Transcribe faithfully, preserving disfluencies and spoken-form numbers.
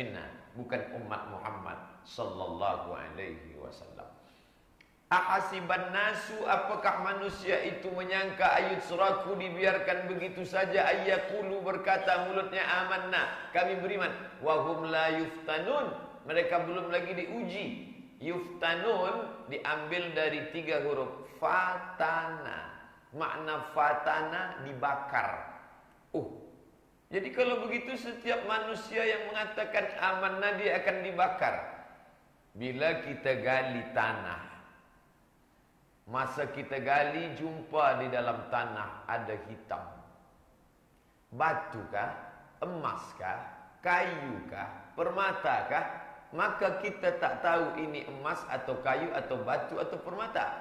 minna, bukan umat Muhammad sallallahu alaihi wasallam. Ahasiban nasu, apakah manusia itu menyangka ayutsraku, dibiarkan begitu saja, ayyaqulu, berkata mulutnya, amanna, kami beriman, wahum la yuftanun, mereka belum lagi diuji. Yuftanun diambil dari tiga huruf fatana. Makna fatana dibakar. Oh, jadi kalau begitu setiap manusia yang mengatakan amanah dia akan dibakar. Bila kita gali tanah, masa kita gali jumpa di dalam tanah ada hitam. Batu kah? Emas kah? Kayu kah? Permata kah? Maka kita tak tahu ini emas atau kayu atau batu atau permata.